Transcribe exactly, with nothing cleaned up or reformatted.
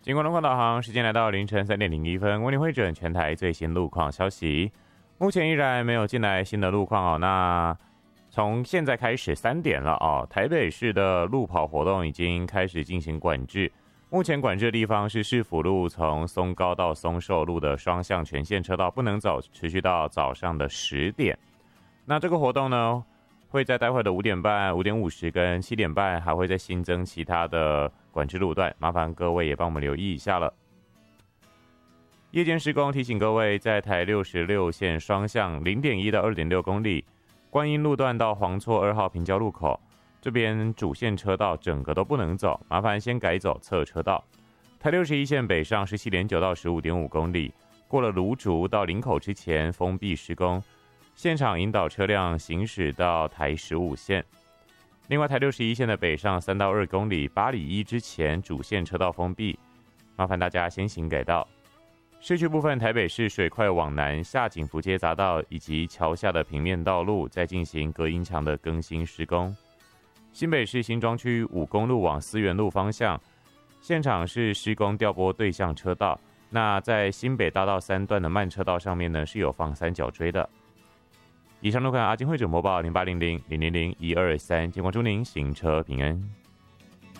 经过路况导航，时间来到凌晨三点零一分，为您汇整全台最新路况消息。目前依然没有进来新的路况哦。那从现在开始三点了哦，台北市的路跑活动已经开始进行管制。目前管制的地方是市府路从松高到松寿路的双向全线车道不能走，持续到早上的十点。那这个活动呢，会在待会的五点半、五点五十跟七点半，还会再新增其他的管制路段，麻烦各位也帮我们留意一下了。夜间施工提醒各位，在台六十六线双向 零点一 到 二点六 公里，观音路段到黄厝二号平交路口，这边主线车道整个都不能走，麻烦先改走侧车道。台六十一线北上 十七点九 到 十五点五 公里，过了芦竹到林口之前封闭施工，现场引导车辆行驶到台十五线。另外台六十一线的北上三到二公里，八里一之前主线车道封闭，麻烦大家先行改道。市区部分，台北市水快往南下景福街匝道以及桥下的平面道路在进行隔音墙的更新施工。新北市新庄区五公路往思源路方向，现场是施工调拨对向车道，那在新北大道三段的慢车道上面呢是有放三角锥的。以上路况阿金会整播报零八零零零零零一二三，监管祝您行车平安。